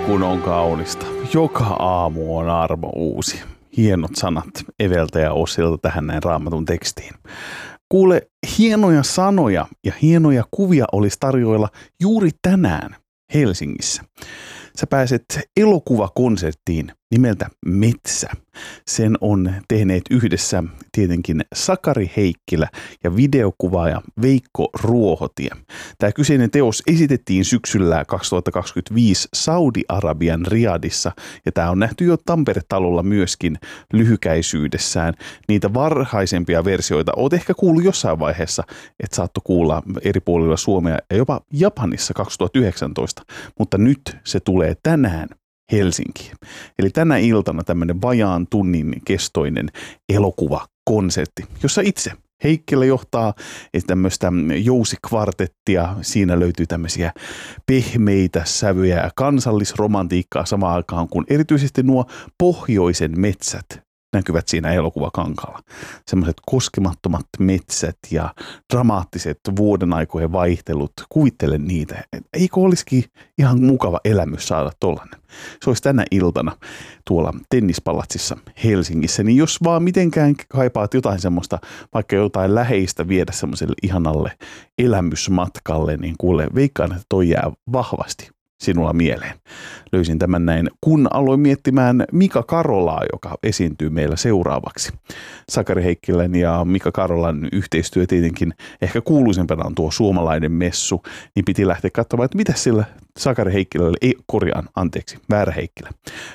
kun on kaunista. Joka aamu on armo uusi. Hienot sanat Eveltä ja Ossilta tähän näin Raamatun tekstiin. Kuule, hienoja sanoja ja hienoja kuvia olisi tarjoilla juuri tänään Helsingissä. Sä pääset elokuvakonserttiin nimeltä Metsä. Sen on tehneet yhdessä tietenkin Sakari Heikkilä ja videokuvaaja Veikko Ruohotie. Tämä kyseinen teos esitettiin syksyllä 2025 Saudi-Arabian Riyadissa ja tämä on nähty jo Tampere-talolla myöskin lyhykäisyydessään. Niitä varhaisempia versioita oot ehkä kuullut jossain vaiheessa, että saatto kuulla eri puolilla Suomea ja jopa Japanissa 2019, mutta nyt se tulee tänään Helsinkiin. Eli tänä iltana tämmöinen vajaan tunnin kestoinen elokuvakonsertti, jossa itse Heikkilä johtaa tämmöistä jousikvartettia. Siinä löytyy tämmöisiä pehmeitä sävyjä ja kansallisromantiikkaa samaan aikaan, kun erityisesti nuo pohjoisen metsät näkyvät siinä elokuvakankaalla. Semmoiset koskemattomat metsät ja dramaattiset vuodenaikojen vaihtelut. Kuvittelen niitä. Eikö olisikin ihan mukava elämys saada tollainen? Se olisi tänä iltana tuolla Tennispalatsissa Helsingissä. Niin jos vaan mitenkään kaipaat jotain semmoista, vaikka jotain läheistä viedä semmoiselle ihanalle elämysmatkalle, niin kuule, veikkaan, että toi jää vahvasti sinulla mieleen. Löysin tämän näin, kun aloin miettimään Mika Karolaa, joka esiintyy meillä seuraavaksi. Sakari Heikkilän ja Mika Karolan yhteistyö tietenkin ehkä kuuluisempana on tuo Suomalainen messu, niin piti lähteä katsomaan, että mitä sillä Sakari Heikkilälle, väärä Heikkilä,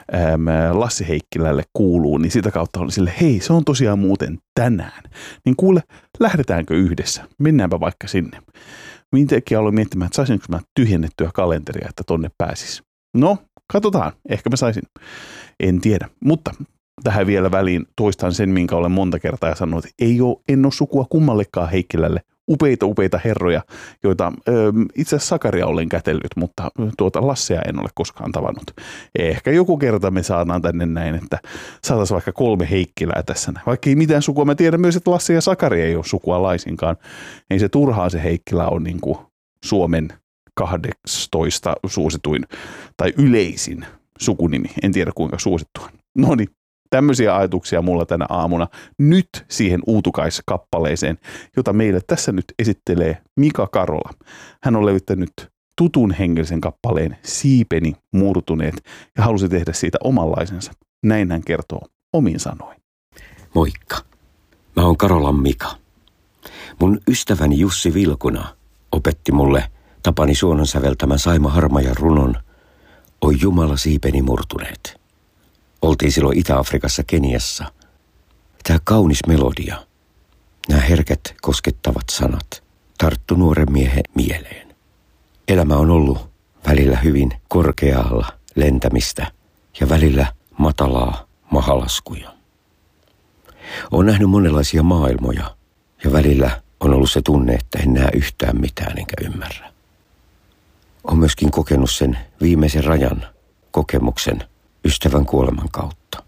Lassi Heikkilälle kuuluu, niin sitä kautta on sille, hei, se on tosiaan muuten tänään. Niin kuule, lähdetäänkö yhdessä? Mennäänpä vaikka sinne. Minäkin aloin miettimään, että saisinko mä tyhjennettyä kalenteria, että tonne pääsis. No, katsotaan. Ehkä mä saisin. En tiedä. Mutta tähän vielä väliin toistan sen, minkä olen monta kertaa sanonut, että en ole sukua kummallekaan Heikkilälle. Upeita herroja, joita itse asiassa Sakaria olen kätellyt, mutta tuota Lassia en ole koskaan tavannut. Ehkä joku kerta me saadaan tänne näin, että saataisiin vaikka 3 Heikkilää tässä. Vaikka ei mitään sukua. Mä tiedän myös, että Lassi ja Sakari ei ole sukua laisinkaan. Ei se turhaan se Heikkilä on niin kuin Suomen 12 suosituin tai yleisin sukunimi. En tiedä kuinka suosittu on. No niin. Tämmöisiä ajatuksia mulla tänä aamuna nyt siihen uutukaiskappaleeseen, jota meille tässä nyt esittelee Mika Karola. Hän on levittänyt tutun hengellisen kappaleen Siipeni murtuneet ja halusi tehdä siitä omanlaisensa. Näin hän kertoo omin sanoin. Moikka. Mä oon Karolan Mika. Mun ystäväni Jussi Vilkuna opetti mulle Tapani Suonon säveltämän Saima Harmajan runon Oi Jumala siipeni murtuneet. Oltiin silloin Itä-Afrikassa Keniassa. Tämä kaunis melodia, nämä herkät koskettavat sanat, tarttu nuoren miehen mieleen. Elämä on ollut välillä hyvin korkealla lentämistä ja välillä matalaa mahalaskuja. Olen nähnyt monenlaisia maailmoja ja välillä on ollut se tunne, että en näe yhtään mitään enkä ymmärrä. Olen myöskin kokenut sen viimeisen rajan kokemuksen ystävän kuoleman kautta.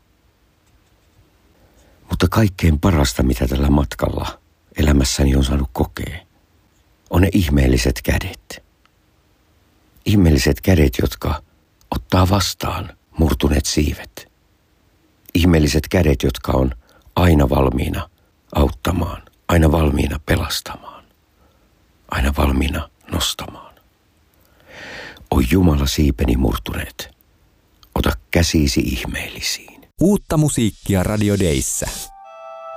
Mutta kaikkein parasta, mitä tällä matkalla elämässäni on saanut kokea, on ne ihmeelliset kädet. Ihmeelliset kädet, jotka ottaa vastaan murtuneet siivet. Ihmeelliset kädet, jotka on aina valmiina auttamaan, aina valmiina pelastamaan, aina valmiina nostamaan. Oi Jumala siipeni murtuneet. Ota käsisi ihmeellisiin. Uutta musiikkia Radio Dayssä.